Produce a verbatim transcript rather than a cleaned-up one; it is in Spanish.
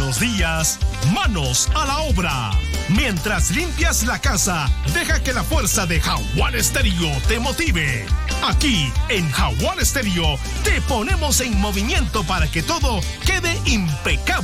los días, manos a la obra. Mientras limpias la casa, deja que la fuerza de Jaguar Estéreo te motive. Aquí, en Jaguar Estéreo, te ponemos en movimiento para que todo quede impecable.